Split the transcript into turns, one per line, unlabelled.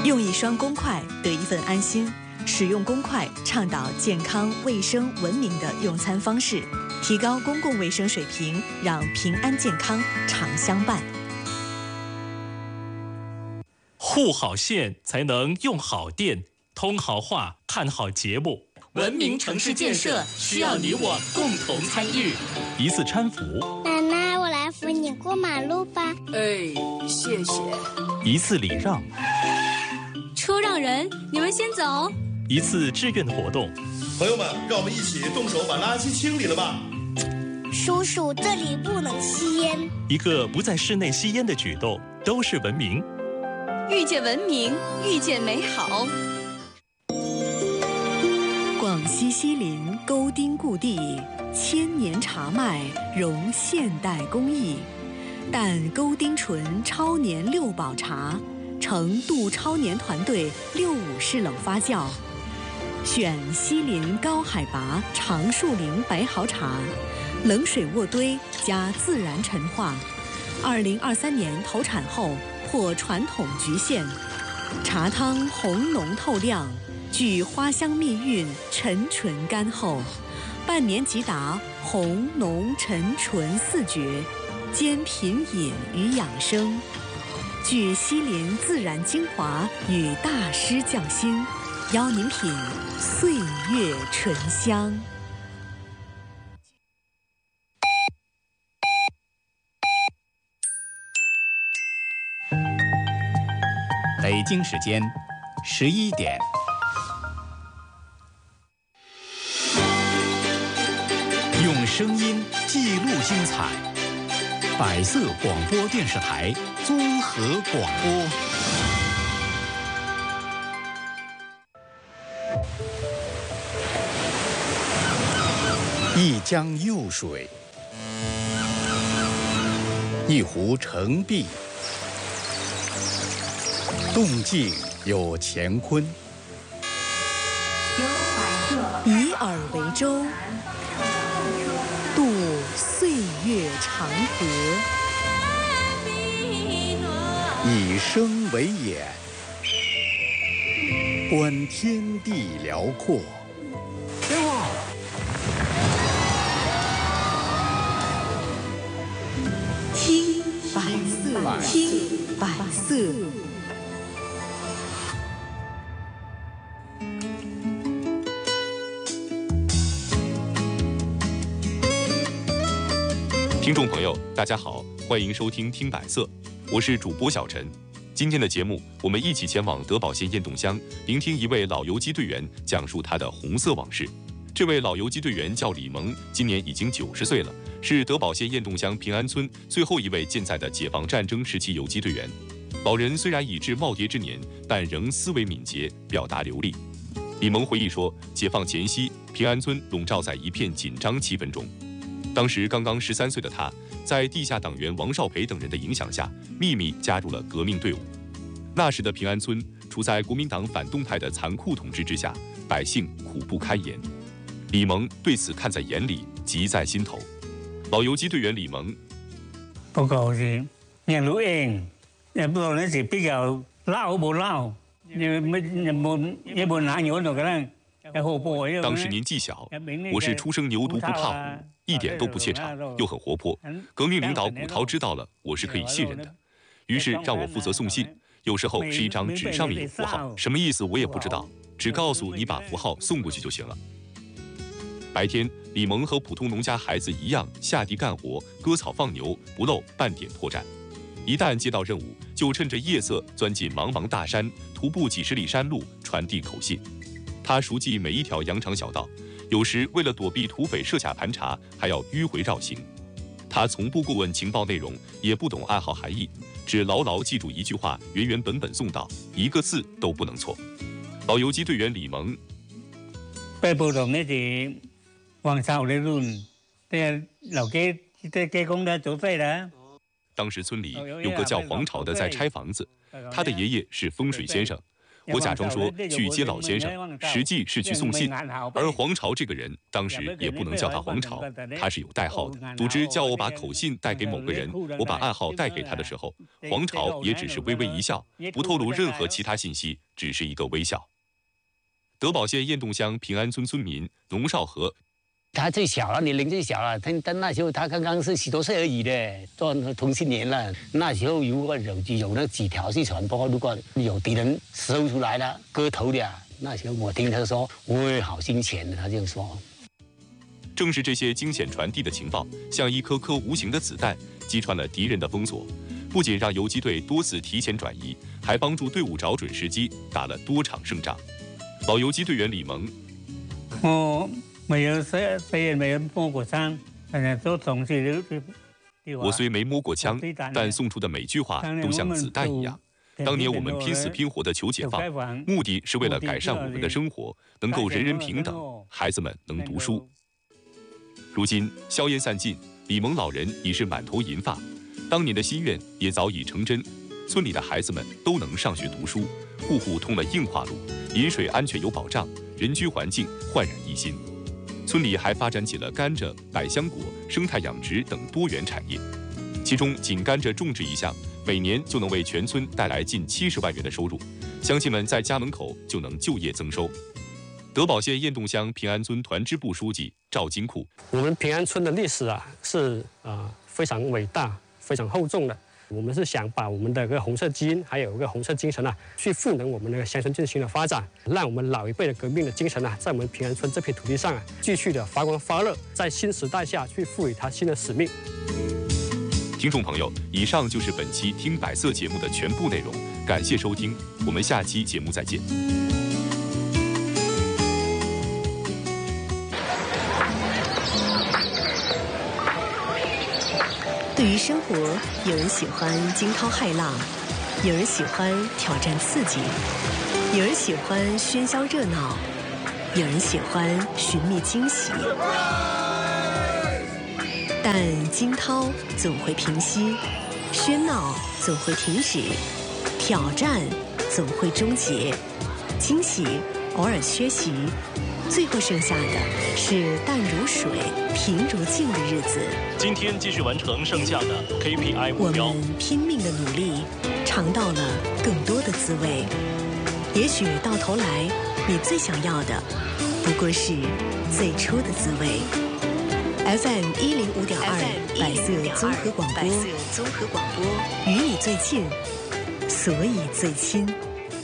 用一双公筷得一份安心，使用公筷倡导健康、卫生、文明的用餐方式，提高公共卫生水平，让平安健康常相伴。
护好线才能用好电，通好话，看好节目。
文明城市建设需要你我共同参与。
一次搀扶，
奶奶，我来扶你过马路吧。
哎，谢谢。
一次礼让，
车让人，你们先走。
一次志愿的活动，
朋友们，让我们一起动手把垃圾清理了吧。
叔叔，这里不能吸烟。
一个不在室内吸烟的举动，都是文明。
遇见文明，遇见美好。
广西西林沟丁故地，千年茶麦融现代工艺，但沟丁醇超年6保茶，成杜超年团队65式冷发酵，选西林高海拔长树林白毫茶，冷水渥堆加自然陈化，2023年投产后破传统局限，茶汤红浓透亮，具花香蜜韵，沉醇甘厚，半年即达红浓沉醇4绝，兼品饮与养生，具西林自然精华与大师匠心，邀您品岁月醇香。
北京时间11点。用声音记录精彩，百色广播电视台综合广播。一江幼水，一湖澄碧，动静有乾坤。
以耳为舟，渡岁月长河；
以声为眼，观天地辽阔。
听百色，听百色。
听众朋友，大家好，欢迎收听《听百色》，我是主播小陈。今天的节目，我们一起前往德保县堰洞乡，聆听一位老游击队员讲述他的红色往事。这位老游击队员叫李萌，今年已经90岁了，是德保县堰洞乡平安村最后一位健在的解放战争时期游击队员。老人虽然已至耄耋之年，但仍思维敏捷，表达流利。李萌回忆说，解放前夕，平安村笼罩在一片紧张气氛中。当时刚刚13岁的他，在地下党员王少培等人的影响下，秘密加入了革命队伍。那时的平安村处在国民党反动派的残酷统治之下，百姓苦不堪言。李萌对此看在眼里，急在心头。老游击队员李萌，
不過好似人老英，也不知道那是比較撈冇撈，冇哪有那個呢？
当时年纪小，我是出生牛犊不怕虎，一點都不怯場，又很活泼。革命領導古陶知道了，我是可以信任的，於是讓我負責送信。有時候是一張紙上面有符號，什麼意思我也不知道，只告訴你把符號送過去就行了。白天，李萌和普通農家孩子一樣下地幹活，割草放牛，不露半點破綻。一旦接到任務，就趁着夜色鑽進茫茫大山，徒步幾十里山路，傳遞口信。他熟記每一條羊腸小道，有時為了躲避土匪設卡盤查，還要迂迴繞行。他從不過問情報內容，也不懂暗號含義，只牢牢記住一句話，原原本本送到，一個字都不能錯。老游擊隊員李萌，
被報道呢是黃少理論，啲老街工的走廢了。
當時村裡有個叫黃朝的在拆房子，他的爺爺是風水先生。 我假装说去接老先生，实际是去送信。而黄朝这个人，当时也不能叫他黄朝，他是有代号的。组织叫我把口信带给某个人，我把暗号带给他的时候，黄朝也只是微微一笑，不透露任何其他信息，只是一个微笑。德保县堰洞乡平安村村民龙少和。
他最小了，年龄最小了。他那时候他刚刚是10多岁而已的，做同性恋了。那时候如果有那纸条去传播，如果有敌人搜出来了割头的，那时候我听他说会好心钱的，他就说。
正是这些惊险传递的情报，像一颗颗无形的子弹，击穿了敌人的封锁，不仅让游击队多次提前转移，还帮助队伍找准时机，打了多场胜仗。老游击队员李萌，
虽然没摸过枪，都总是。
我虽没摸过枪，但送出的每句话都像子弹一样。当年我们拼死拼活地求解放，目的是为了改善我们的生活，能够人人平等，孩子们能读书。如今硝烟散尽，李萌老人已是满头银发，当年的心愿也早已成真，村里的孩子们都能上学读书，户户通了硬化路，饮水安全有保障，人居环境焕然一新。村里还发展起了甘蔗、百香果、生态养殖等多元产业，其中仅甘蔗种植一项，每年就能为全村带来近70万元的收入，乡亲们在家门口就能就业增收。德保县堰洞乡平安村团支部书记赵金库，
我们平安村的历史是非常伟大、非常厚重的。我们是想把我们的个红色基因，还有一个红色精神去赋能我们那个乡村振兴的发展，让我们老一辈的革命的精神在我们平安村这片土地上继续的发光发热，在新时代下去赋予它新的使命。
听众朋友，以上就是本期《听百色》节目的全部内容，感谢收听，我们下期节目再见。
对于生活，有人喜欢惊涛骇浪，有人喜欢挑战刺激，有人喜欢喧嚣热闹，有人喜欢寻觅惊喜。但惊涛总会平息，喧闹总会停止，挑战总会终结，惊喜偶尔缺席，最后剩下的是淡如水、平如镜的日子。
今天继续完成剩下的 KPI 目标。
我们拼命的努力，尝到了更多的滋味。也许到头来，你最想要的不过是最初的滋味。FM 105.2百色综合广播，与你最近，所以最亲。